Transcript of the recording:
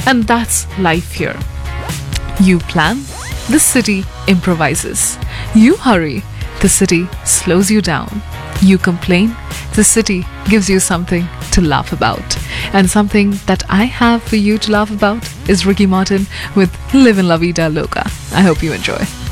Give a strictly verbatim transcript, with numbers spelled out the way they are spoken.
And that's life here. You plan, the city improvises. You hurry, the city slows you down. You complain, the city gives you something to laugh about. And something that I have for you to laugh about is Ricky Martin with Live in La Vida Loca. I hope you enjoy.